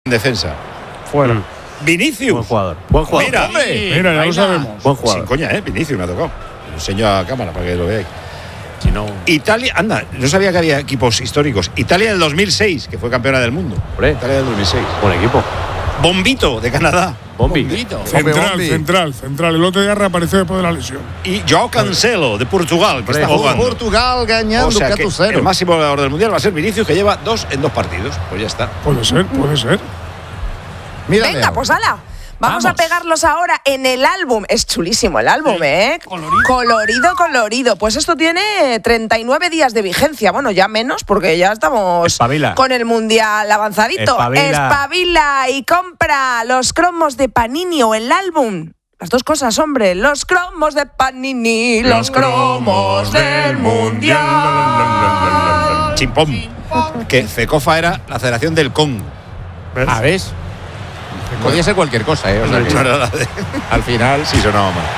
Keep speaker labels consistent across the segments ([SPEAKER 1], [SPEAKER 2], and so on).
[SPEAKER 1] defensa.
[SPEAKER 2] Fuera.
[SPEAKER 1] Vinicius.
[SPEAKER 2] Buen jugador. Buen jugador.
[SPEAKER 1] Mira,
[SPEAKER 2] hombre.
[SPEAKER 3] Mira, ya lo sabemos.
[SPEAKER 2] Buen jugador.
[SPEAKER 1] Sin coña, Vinicius me ha tocado. Lo enseño a cámara para que lo veáis.
[SPEAKER 2] Si no.
[SPEAKER 1] Italia, anda, no sabía que había equipos históricos. Italia del 2006, que fue campeona del mundo.
[SPEAKER 2] Hombre.
[SPEAKER 1] Italia del 2006.
[SPEAKER 2] Buen equipo.
[SPEAKER 1] Bombito, de Canadá.
[SPEAKER 2] Bombito.
[SPEAKER 3] Central. El otro día reapareció después de la lesión.
[SPEAKER 1] Y Joao Cancelo, de Portugal, que está jugando.
[SPEAKER 4] Portugal ganando
[SPEAKER 1] O sea que
[SPEAKER 4] 4-0.
[SPEAKER 1] el máximo goleador del Mundial va a ser Vinicius, que lleva 2 en 2 partidos. Pues ya está.
[SPEAKER 3] Puede ser.
[SPEAKER 4] Mira,
[SPEAKER 5] Venga,
[SPEAKER 4] Leo.
[SPEAKER 5] pues ala. Vamos a pegarlos ahora en el álbum. Es chulísimo el álbum, ¿eh? Colorido. Pues esto tiene 39 días de vigencia. Bueno, ya menos, porque ya estamos
[SPEAKER 2] Espabila.
[SPEAKER 5] con el Mundial avanzadito. Espabila y compra los cromos de Panini o el álbum. Las dos cosas, hombre. Los cromos de Panini, los cromos del Mundial.
[SPEAKER 1] Chimpón. Que Cecofa era la Federación del Con.
[SPEAKER 4] A ver. Podía ser cualquier cosa, ¿eh? O sea que,
[SPEAKER 1] No era la de-
[SPEAKER 4] al final.
[SPEAKER 1] Sí, sonaba mal.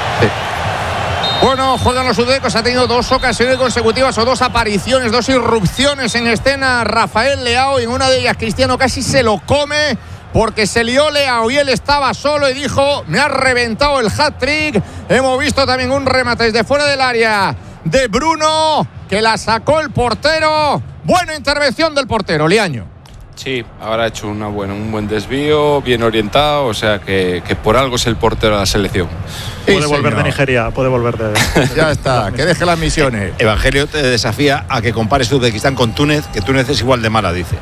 [SPEAKER 4] Bueno, juegan los sudecos. Ha tenido 2 ocasiones consecutivas o 2 apariciones, 2 irrupciones en escena. Rafael Leao, y en una de ellas Cristiano casi se lo come porque se lió Leao y él estaba solo y dijo: me ha reventado el hat-trick. Hemos visto también un remate desde fuera del área de Bruno, que la sacó el portero. Buena intervención del portero, Liaño.
[SPEAKER 6] Sí, habrá hecho un buen desvío, bien orientado, o sea que por algo es el portero de la selección.
[SPEAKER 2] Puede volver de Nigeria, puede volver de.
[SPEAKER 4] Ya está, que deje las misiones.
[SPEAKER 1] Evangelio te desafía a que compares Uzbekistán con Túnez, que Túnez es igual de mala, dice.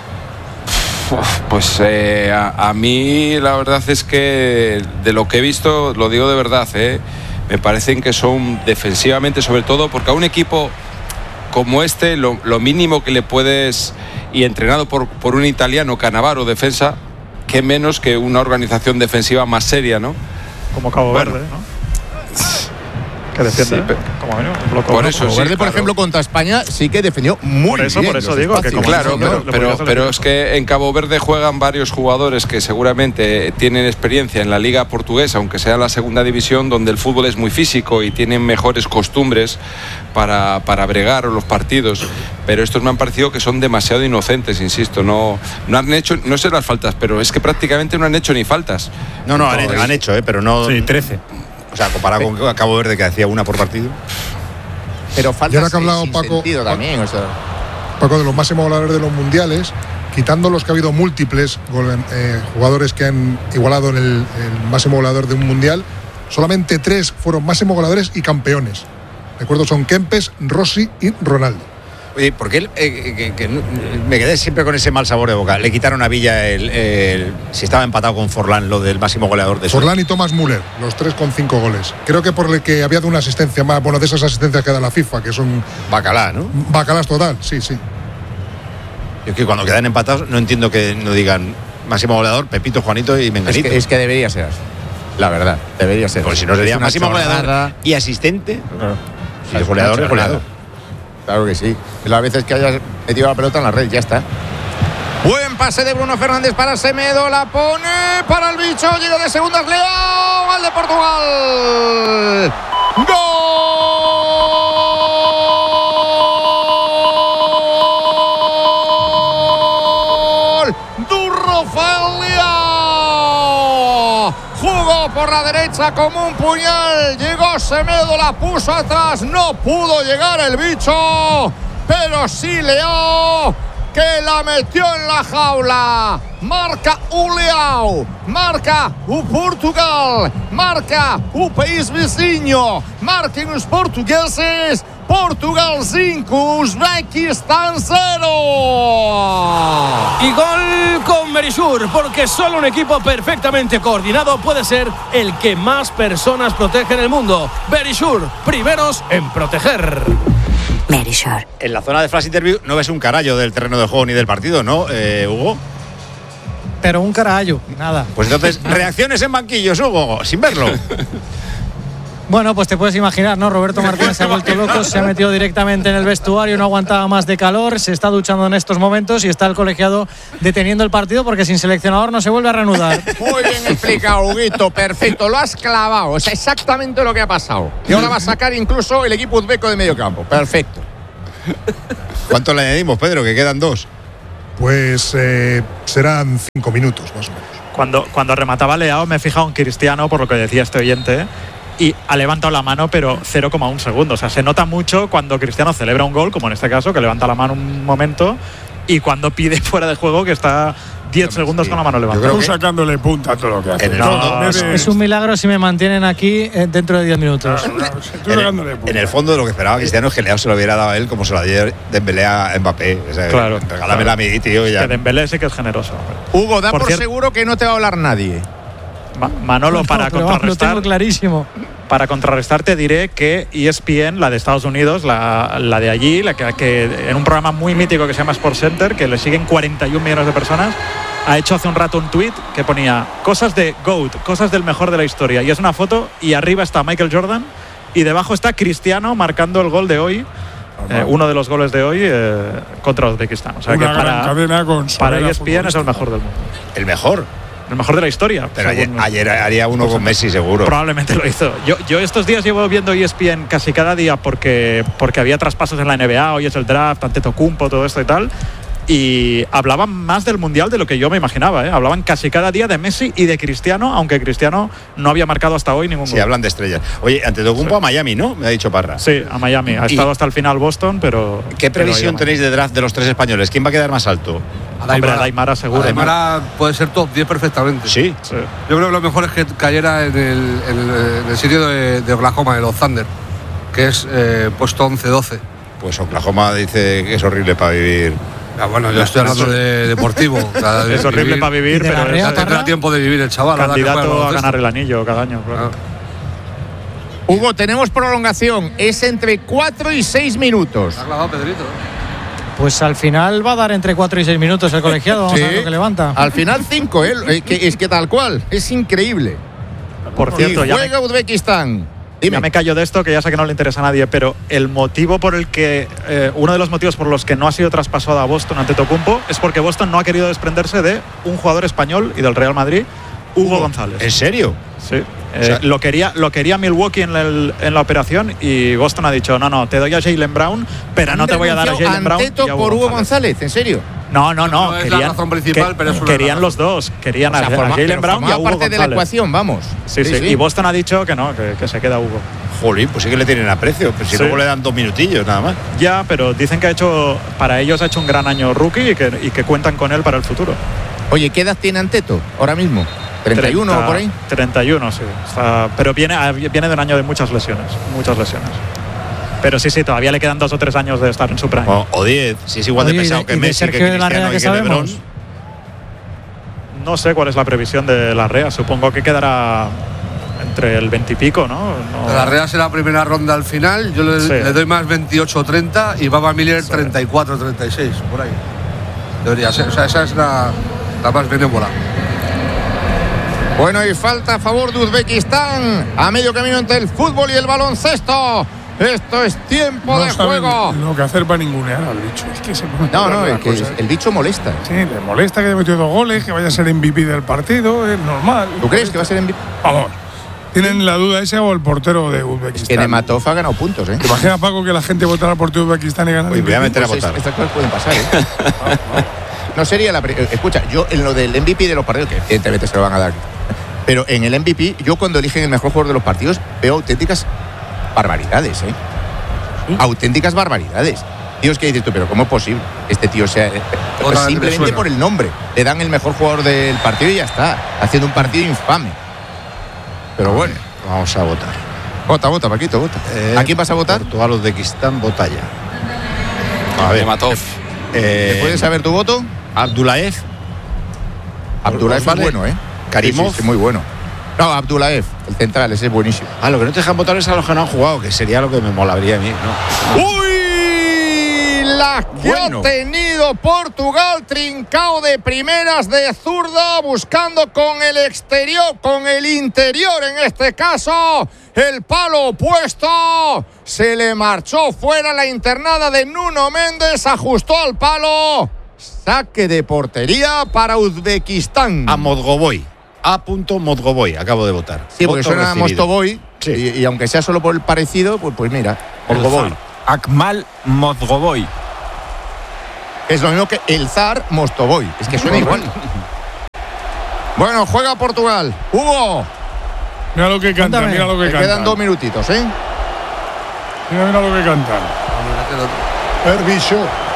[SPEAKER 6] Pues a mí la verdad es que de lo que he visto, lo digo de verdad, me parecen que son defensivamente, sobre todo, porque a un equipo como este, lo mínimo que le puedes, y entrenado por un italiano, Cannavaro, defensa, que menos que una organización defensiva más seria, ¿no?
[SPEAKER 2] Como Cabo Verde, ¿no? Que defiende.
[SPEAKER 6] Sí,
[SPEAKER 2] como bueno, un bloque.
[SPEAKER 6] por eso
[SPEAKER 4] Cabo
[SPEAKER 6] sí,
[SPEAKER 4] Verde, por
[SPEAKER 6] claro.
[SPEAKER 4] ejemplo, contra España sí que defendió muy bien.
[SPEAKER 2] Por eso
[SPEAKER 4] los
[SPEAKER 2] digo que
[SPEAKER 4] espacios.
[SPEAKER 2] como
[SPEAKER 6] Claro,
[SPEAKER 2] eso,
[SPEAKER 6] pero es que en Cabo Verde juegan varios jugadores que seguramente tienen experiencia en la liga portuguesa, aunque sea la segunda división, donde el fútbol es muy físico y tienen mejores costumbres para bregar los partidos. Pero estos me han parecido que son demasiado inocentes, insisto. No han hecho, no sé las faltas, pero es que prácticamente no han hecho ni faltas.
[SPEAKER 1] No, han hecho, pero no.
[SPEAKER 2] Sí, 13.
[SPEAKER 1] O sea, comparado con Cabo Verde, que hacía una por partido.
[SPEAKER 4] Pero falta
[SPEAKER 3] Y ahora que ha hablado
[SPEAKER 4] sin
[SPEAKER 3] Paco-
[SPEAKER 4] sentido también, o sea.
[SPEAKER 3] Paco, de los máximos goleadores de los mundiales, quitando los que ha habido múltiples jugadores que han igualado en el máximo goleador de un mundial, solamente 3 fueron máximos goleadores y campeones. Recuerdo, son Kempes, Rossi y Ronaldo.
[SPEAKER 1] Oye, ¿por qué me quedé siempre con ese mal sabor de boca? Le quitaron a Villa si estaba empatado con Forlán, lo del máximo goleador de su.
[SPEAKER 3] Forlán y Thomas Müller, los 3 con 5 goles. Creo que por el que había dado una asistencia más, bueno, de esas asistencias que da la FIFA, que son
[SPEAKER 1] Bacalá, ¿no?
[SPEAKER 3] bacalas total, sí.
[SPEAKER 1] Yo es que cuando quedan empatados no entiendo que no digan máximo goleador, Pepito, Juanito y Menganito.
[SPEAKER 4] Es que debería ser así. La verdad, debería ser.
[SPEAKER 1] Pues si no sería
[SPEAKER 4] Es una
[SPEAKER 1] máximo goleador
[SPEAKER 4] chorrada.
[SPEAKER 1] y asistente.
[SPEAKER 4] Claro.
[SPEAKER 1] Si es goleador, es goleador.
[SPEAKER 4] Claro que sí. Las veces que hayas metido la pelota en la red, ya está. Buen pase de Bruno Fernández para Semedo, la pone para el bicho, llega de segundas, Leao, gol de Portugal. ¡Gol! ¡Du Rafael Leao! Jugó por la derecha como un puñal, llegó Semedo, la puso atrás, no pudo llegar el bicho, pero sí Leao, que la metió en la jaula. Marca o Leao, marca o Portugal, marca o país vizinho, marquem os portugueses. Portugal 5, Uzbekistán 0.
[SPEAKER 7] Y gol con Berisur, porque solo un equipo perfectamente coordinado puede ser el que más personas protege en el mundo. Berisur, primeros en proteger.
[SPEAKER 8] Berisur.
[SPEAKER 1] En la zona de flash interview no ves un carallo del terreno de juego ni del partido, ¿no, Hugo?
[SPEAKER 9] Pero un carallo, nada.
[SPEAKER 1] Pues entonces, reacciones en banquillos, Hugo, sin verlo.
[SPEAKER 9] Bueno, pues te puedes imaginar, ¿no? Roberto Martínez se ha vuelto loco, se ha metido directamente en el vestuario, no aguantaba más de calor, se está duchando en estos momentos y está el colegiado deteniendo el partido porque sin seleccionador no se vuelve a reanudar.
[SPEAKER 4] Muy bien explicado, Huguito, perfecto, lo has clavado, o sea, exactamente lo que ha pasado. Y ahora va a sacar incluso el equipo uzbeco de medio campo, perfecto.
[SPEAKER 1] ¿Cuánto le añadimos, Pedro? Que quedan 2.
[SPEAKER 3] Pues serán 5 minutos más o menos.
[SPEAKER 2] Cuando remataba Leao me he fijado en Cristiano, por lo que decía este oyente, y ha levantado la mano, pero 0,1 segundo. O sea, se nota mucho cuando Cristiano celebra un gol, como en este caso, que levanta la mano un momento, y cuando pide fuera de juego, que está 10 segundos con la mano levantada.
[SPEAKER 8] Tú sacándole punta a todo lo que hace.
[SPEAKER 9] Es un milagro si me mantienen aquí dentro de 10 minutos.
[SPEAKER 1] En el fondo, lo que esperaba Cristiano es que Leao se lo hubiera dado a él como se lo dio Dembélé a Mbappé. O sea,
[SPEAKER 2] claro.
[SPEAKER 1] Regálamela a mí, tío. Ya.
[SPEAKER 2] Que Dembélé sí que es generoso.
[SPEAKER 4] Hugo, da por seguro que no te va a hablar nadie.
[SPEAKER 2] Manolo, para contrarrestar.
[SPEAKER 9] Lo tengo clarísimo.
[SPEAKER 2] Para contrarrestar te diré que ESPN, la de Estados Unidos, la de allí, la que en un programa muy mítico que se llama SportsCenter, que le siguen 41 millones de personas, ha hecho hace un rato un tuit que ponía cosas de GOAT, cosas del mejor de la historia, y es una foto y arriba está Michael Jordan y debajo está Cristiano marcando el gol de hoy, uno de los goles de hoy contra Uzbekistán. O sea,
[SPEAKER 8] una
[SPEAKER 2] que
[SPEAKER 8] gran cadena con
[SPEAKER 2] para ESPN es el mejor del mundo.
[SPEAKER 1] ¿El mejor?
[SPEAKER 2] El mejor de la historia.
[SPEAKER 1] Pero ayer haría uno con Messi, seguro.
[SPEAKER 2] Probablemente lo hizo. Yo estos días llevo viendo ESPN casi cada día porque había traspasos en la NBA, hoy es el draft, Antetokounmpo, todo esto y tal. Y hablaban más del Mundial de lo que yo me imaginaba, ¿eh? Hablaban casi cada día de Messi y de Cristiano, aunque Cristiano no había marcado hasta hoy ningún gol.
[SPEAKER 1] Sí, hablan de estrellas. Oye, Antetokounmpo a Miami, ¿no? Me ha dicho Parra.
[SPEAKER 2] Sí, a Miami. Ha estado hasta el final Boston, pero...
[SPEAKER 1] ¿Qué previsión tenéis de draft de los 3 españoles? ¿Quién va a quedar más alto?
[SPEAKER 2] Aymara seguro.
[SPEAKER 10] Aymara puede ser top 10 perfectamente.
[SPEAKER 1] Sí.
[SPEAKER 10] Yo creo que lo mejor es que cayera en el sitio de Oklahoma, de los Thunder, que es puesto 11-12.
[SPEAKER 1] Pues Oklahoma dice que es horrible para vivir.
[SPEAKER 10] Bueno, yo estoy hablando de deportivo.
[SPEAKER 2] Es horrible para vivir, pero
[SPEAKER 10] tendrá tiempo de vivir el chaval.
[SPEAKER 2] Candidato a ganar el anillo cada año. Claro.
[SPEAKER 4] Hugo, tenemos prolongación. Es entre 4 y 6 minutos.
[SPEAKER 10] ¿Ha clavado Pedrito?
[SPEAKER 9] Pues al final va a dar entre 4 y 6 minutos el colegiado. Vamos a ver lo que levanta.
[SPEAKER 4] Al final 5, es que tal cual. Es increíble.
[SPEAKER 2] Por cierto,
[SPEAKER 4] juega Uzbekistán.
[SPEAKER 2] Ya me callo de esto, que ya sé que no le interesa a nadie, pero el motivo por el que uno de los motivos por los que no ha sido traspasado a Boston Antetokounmpo es porque Boston no ha querido desprenderse de un jugador español y del Real Madrid, Hugo González.
[SPEAKER 1] ¿En serio?
[SPEAKER 2] Sí. O sea, lo quería Milwaukee en la operación y Boston ha dicho no, te doy a Jaylen Brown, pero no te voy a dar a Jaylen Brown.
[SPEAKER 4] ¿Por Hugo González? ¿En serio?
[SPEAKER 2] No.
[SPEAKER 10] Es la razón principal, pero es
[SPEAKER 2] querían los dos. Querían a Jaylen Brown y a Hugo
[SPEAKER 4] parte
[SPEAKER 2] González.
[SPEAKER 4] De la ecuación, vamos.
[SPEAKER 2] Sí. Y Boston ha dicho que no, que se queda Hugo.
[SPEAKER 1] Jolín, pues sí que le tienen aprecio, pero si luego le dan 2 minutillos nada más.
[SPEAKER 2] Ya, pero dicen que para ellos ha hecho un gran año rookie y que cuentan con él para el futuro.
[SPEAKER 4] Oye, ¿qué edad tiene Anteto ahora mismo? ¿31 o por ahí?
[SPEAKER 2] 31, sí. Pero viene de un año de muchas lesiones. Pero sí, todavía le quedan 2 o 3 años de estar en su prime.
[SPEAKER 1] O 10, si es igual de pesado que Messi, que Cristiano y que LeBron.
[SPEAKER 2] No sé cuál es la previsión de Larrea. Supongo que quedará entre el 20 y pico, ¿no?
[SPEAKER 10] Larrea será la primera ronda al final. Yo le doy más 28-30 y Baba Miller 34-36, por ahí. Debería ser. O sea, esa es la más benévola.
[SPEAKER 4] Bueno, y falta a favor de Uzbekistán a medio camino entre el fútbol y el baloncesto. Esto es tiempo de juego.
[SPEAKER 8] Lo que hacer para ningunear al bicho. Es que se
[SPEAKER 4] es que el bicho molesta.
[SPEAKER 8] Sí, le molesta que haya metido 2 goles, que vaya a ser MVP del partido, es normal.
[SPEAKER 4] ¿Tú crees que va a ser MVP?
[SPEAKER 8] Vamos. Tienen la duda ese o el portero de Uzbekistán.
[SPEAKER 4] Es que Nematov ha ganado puntos, ¿eh?
[SPEAKER 8] ¿Te imaginas, Paco, que la gente votara por Uzbekistán y ganara?
[SPEAKER 1] Voy a meter a votar.
[SPEAKER 4] Estas cosas pueden pasar, ¿eh? No sería la... Escucha, yo en lo del MVP de los partidos, que evidentemente se lo van a dar, pero en el MVP, yo cuando eligen el mejor jugador de los partidos, veo auténticas barbaridades, ¿eh? Auténticas barbaridades. Tíos, que dices tú, pero ¿cómo es posible? Este tío sea... simplemente por el nombre. Le dan el mejor jugador del partido y ya está. Haciendo un partido infame. Pero bueno.
[SPEAKER 1] Vamos a votar.
[SPEAKER 4] Vota, Paquito, vota. ¿A quién vas a votar?
[SPEAKER 1] Portugal, Uzbekistán, vota ya.
[SPEAKER 6] A ver. Nematov.
[SPEAKER 4] ¿Puedes saber tu voto?
[SPEAKER 1] Abdulaev.
[SPEAKER 4] Abdulaev es bueno, ¿eh?
[SPEAKER 1] Karimov.
[SPEAKER 4] Sí, muy bueno. No, Abdulaev, el central, ese es buenísimo.
[SPEAKER 1] Lo que no te dejan votar es a los que no han jugado, que sería lo que me molaría a mí, ¿no?
[SPEAKER 4] ¡Uy! La que ha tenido Portugal, trincao de primeras de zurda, buscando con el exterior, con el interior en este caso, el palo opuesto. Se le marchó fuera la internada de Nuno Méndez, ajustó al palo. Saque de portería para Uzbekistán.
[SPEAKER 1] A Modgoboy. A.Modgoboy, acabo de votar.
[SPEAKER 4] Sí, porque suena a Mostoboy. Sí. Y aunque sea solo por el parecido, pues mira, Modgoboy.
[SPEAKER 11] Akmal Modgoboy.
[SPEAKER 4] Modgoboy.
[SPEAKER 11] Modgoboy.
[SPEAKER 4] Modgoboy. Modgoboy. Modgoboy. Modgoboy. Modgoboy. Modgoboy. Modgoboy. Modgoboy. Modgoboy. Modgoboy. Modgoboy. Modgoboy. Modgoboy. Es lo mismo que el zar Mostovoy. Es que suena igual. Bueno, juega Portugal. Hugo.
[SPEAKER 8] Mira lo que canta, mira lo que canta.
[SPEAKER 4] Quedan 2 minutitos, ¿eh?
[SPEAKER 8] Mira lo que canta.
[SPEAKER 3] Herbicho.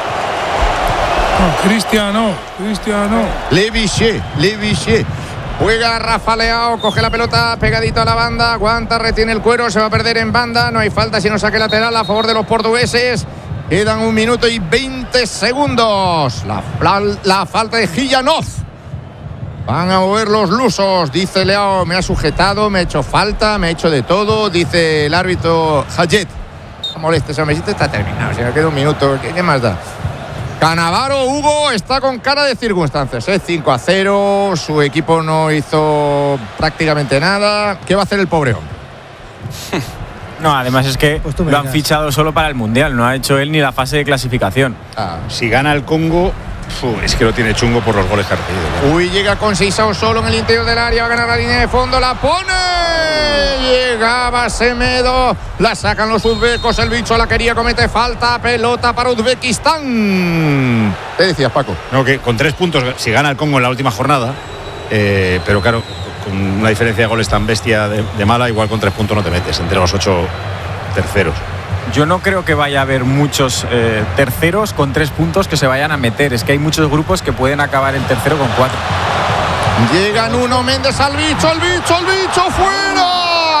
[SPEAKER 8] Cristiano.
[SPEAKER 4] Le Vichy. Juega Rafa Leao, coge la pelota pegadito a la banda, aguanta, retiene el cuero, se va a perder en banda. No hay falta sino saque lateral a favor de los portugueses. Quedan 1 minuto y 20 segundos. La falta de Gijanov. Van a mover los lusos, dice Leao. Me ha sujetado, me ha hecho falta, me ha hecho de todo, dice el árbitro Hayet. No molestes, hombre, está terminado. Si me queda 1 minuto, ¿qué más da? Cannavaro, Hugo, está con cara de circunstancias, 5-0, su equipo no hizo prácticamente nada. ¿Qué va a hacer el pobre hombre?
[SPEAKER 11] No, además es que lo han fichado solo para el Mundial, no ha hecho él ni la fase de clasificación.
[SPEAKER 1] Si gana el Congo, es que lo tiene chungo por los goles que ha recibido.
[SPEAKER 4] Uy, llega con Seisao solo en el interior del área, va a ganar la línea de fondo, la pone. Llegaba Semedo, la sacan los uzbecos, el bicho la quería, comete falta, pelota para Uzbekistán. ¿Qué decías, Paco?
[SPEAKER 1] No, que con 3 puntos, si gana el Congo en la última jornada, pero claro, con una diferencia de goles tan bestia de mala, igual con 3 puntos no te metes entre los 8 terceros.
[SPEAKER 11] Yo no creo que vaya a haber muchos terceros con 3 puntos que se vayan a meter. Es que hay muchos grupos que pueden acabar el tercero con 4.
[SPEAKER 4] Llega Nuno Méndez al bicho, el bicho fuera.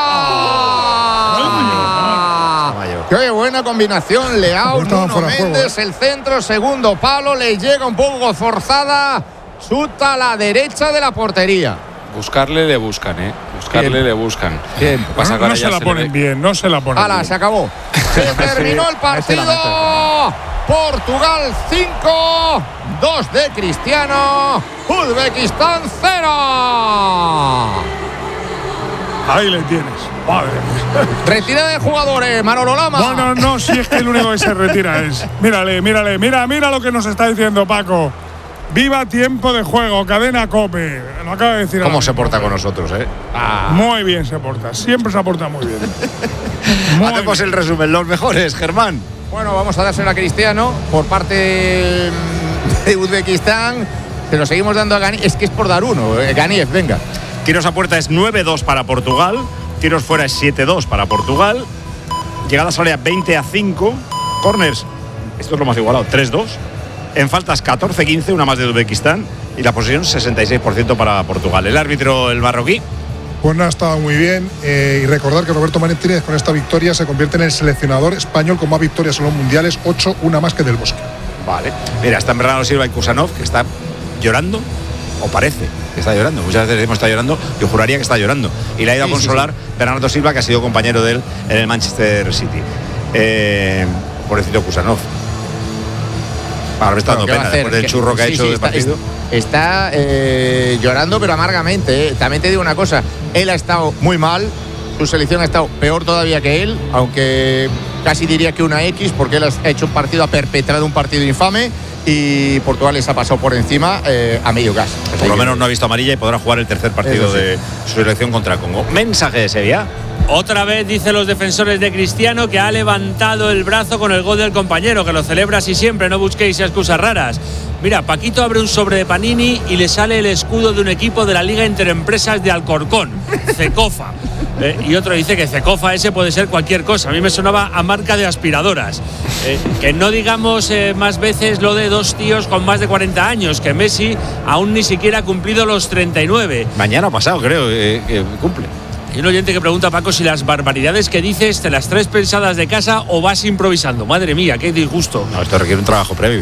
[SPEAKER 4] Qué buena combinación, Leao, Nuno Méndez, el centro, segundo palo, le llega un poco forzada, chuta a la derecha de la portería.
[SPEAKER 6] Buscarle le buscan, le buscan.
[SPEAKER 8] No se la ponen bien, no se la ponen bien.
[SPEAKER 4] Se acabó. Se terminó el partido. Portugal 5, 2 de Cristiano, Uzbekistán 0.
[SPEAKER 8] Ahí le tienes. Madre mía.
[SPEAKER 4] Retirada de jugadores, Manolo Lama.
[SPEAKER 8] Bueno, no, si es que el único que se retira es. Mira lo que nos está diciendo Paco. Viva tiempo de juego, cadena COPE. Lo acaba de decir.
[SPEAKER 1] ¿Cómo se porta con nosotros,
[SPEAKER 8] Muy bien se porta, siempre se porta muy bien.
[SPEAKER 1] Hacemos el resumen, los mejores, Germán.
[SPEAKER 4] Bueno, vamos a dárselo a Cristiano por parte de Uzbekistán. Se lo seguimos dando a Ganiev. Es que es por dar uno. Ganiev, venga.
[SPEAKER 1] Tiros a puerta es 9-2 para Portugal. Tiros fuera es 7-2 para Portugal. Llegadas a área 20-5. Corners, esto es lo más igualado, 3-2. En faltas 14-15, una más de Uzbekistán. Y la posesión 66% para Portugal. El árbitro, el marroquí.
[SPEAKER 3] Pues nada, ha estado muy bien. Y recordar que Roberto Martínez con esta victoria se convierte en el seleccionador español con más victorias en los mundiales, 8, una más que Del Bosque.
[SPEAKER 1] Vale. Mira, están Bernardo Silva y Kusanov, que está llorando, o parece que está llorando. Muchas veces decimos está llorando, yo juraría que está llorando. Y le ha ido a consolar Bernardo Silva, que ha sido compañero de él en el Manchester City. Pobrecito Kusanov. Ahora me está dando pena después del churro que ha hecho del partido.
[SPEAKER 4] Está llorando, pero amargamente. También te digo una cosa, él ha estado muy mal, su selección ha estado peor todavía que él, aunque casi diría que una X, porque él ha hecho un partido, ha perpetrado un partido infame y Portugal les ha pasado por encima a medio gas.
[SPEAKER 1] Por lo menos no ha visto amarilla y podrá jugar el tercer partido de su selección contra Congo. Mensaje de Sevilla.
[SPEAKER 12] Otra vez, dicen los defensores de Cristiano, que ha levantado el brazo con el gol del compañero, que lo celebra así siempre, no busquéis excusas raras. Mira, Paquito abre un sobre de Panini y le sale el escudo de un equipo de la Liga Interempresas de Alcorcón, Cecofa. Y otro dice que Cecofa ese puede ser cualquier cosa. A mí me sonaba a marca de aspiradoras. Que no digamos más veces lo de 2 tíos con más de 40 años, que Messi aún ni siquiera ha cumplido los 39.
[SPEAKER 1] Mañana pasado, creo, que cumple.
[SPEAKER 12] Y un oyente que pregunta a Paco si las barbaridades que dices te las traes pensadas de casa o vas improvisando. Madre mía, qué disgusto.
[SPEAKER 1] No, esto requiere un trabajo previo.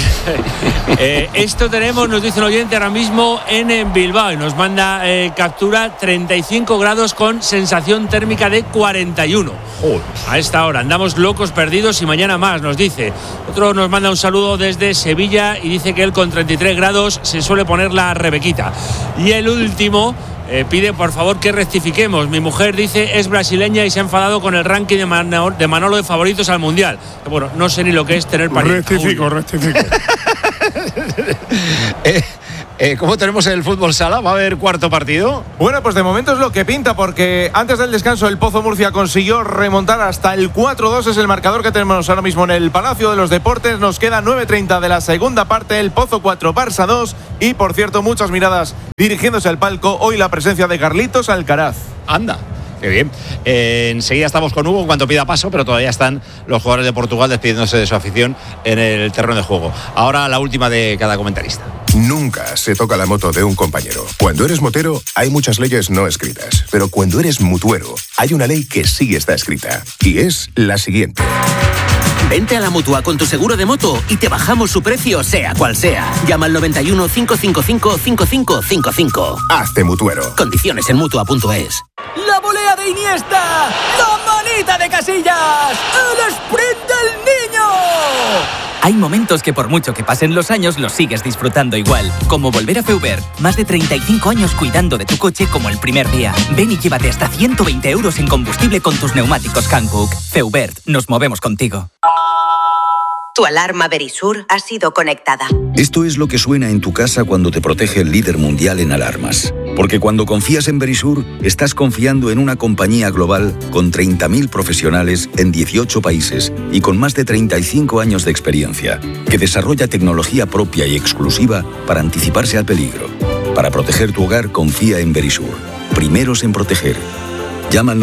[SPEAKER 12] Esto tenemos, nos dice un oyente ahora mismo en Bilbao y nos manda captura 35 grados con sensación térmica de 41. A esta hora andamos locos perdidos y mañana más, nos dice. Otro nos manda un saludo desde Sevilla y dice que él con 33 grados se suele poner la Rebequita. Y el último pide por favor que rectifiquemos. Mi mujer dice es brasileña y se ha enfadado con el ranking de Manolo de favoritos al Mundial. Bueno, no sé ni lo que es tener pariente.
[SPEAKER 8] Rectifico.
[SPEAKER 1] ¿Cómo tenemos el fútbol sala? ¿Va a haber cuarto partido?
[SPEAKER 13] Bueno, pues de momento es lo que pinta, porque antes del descanso el Pozo Murcia consiguió remontar hasta el 4-2, es el marcador que tenemos ahora mismo en el Palacio de los Deportes. Nos queda 9:30 de la segunda parte, el Pozo 4, Barça 2, y por cierto, muchas miradas dirigiéndose al palco, hoy la presencia de Carlitos Alcaraz.
[SPEAKER 1] Anda. Qué bien. Enseguida estamos con Hugo en cuanto pida paso, pero todavía están los jugadores de Portugal despidiéndose de su afición en el terreno de juego. Ahora la última de cada comentarista.
[SPEAKER 14] Nunca se toca la moto de un compañero. Cuando eres motero, hay muchas leyes no escritas. Pero cuando eres mutuero, hay una ley que sí está escrita. Y es la siguiente.
[SPEAKER 15] Vente a la Mutua con tu seguro de moto y te bajamos su precio, sea cual sea. Llama al 91 555 5555.
[SPEAKER 14] Hazte mutuero.
[SPEAKER 15] Condiciones en Mutua.es.
[SPEAKER 16] ¡La volea de Iniesta! ¡La manita de Casillas! ¡El sprint del niño!
[SPEAKER 17] Hay momentos que por mucho que pasen los años los sigues disfrutando igual. Como volver a Feubert. Más de 35 años cuidando de tu coche como el primer día. Ven y llévate hasta 120 euros en combustible con tus neumáticos Hankook. Feubert, nos movemos contigo.
[SPEAKER 18] Tu alarma Verisur ha sido conectada.
[SPEAKER 19] Esto es lo que suena en tu casa cuando te protege el líder mundial en alarmas. Porque cuando confías en Verisur, estás confiando en una compañía global con 30.000 profesionales en 18 países y con más de 35 años de experiencia, que desarrolla tecnología propia y exclusiva para anticiparse al peligro. Para proteger tu hogar, confía en Verisur. Primeros en proteger. Llama al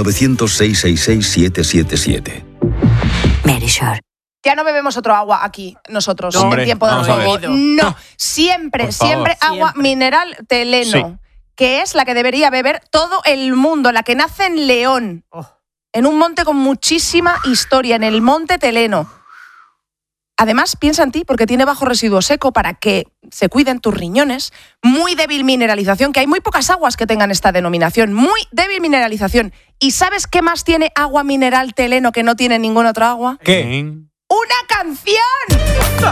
[SPEAKER 19] 900-666-777.
[SPEAKER 5] Verisur. Ya no bebemos otro agua aquí, nosotros,
[SPEAKER 1] Hombre,
[SPEAKER 5] en tiempo de juego. No, siempre agua mineral Teleno, sí, que es la que debería beber todo el mundo, la que nace en León, en un monte con muchísima historia, en el Monte Teleno. Además, piensa en ti porque tiene bajo residuo seco para que se cuiden tus riñones, muy débil mineralización, que hay muy pocas aguas que tengan esta denominación, muy débil mineralización. ¿Y sabes qué más tiene agua mineral Teleno que no tiene ninguna otra agua?
[SPEAKER 13] ¿Qué?
[SPEAKER 5] ¡Una canción!